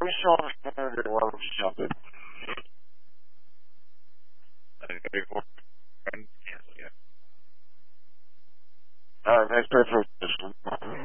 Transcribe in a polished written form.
we still understand it? Why don't we jump in? All right, next person.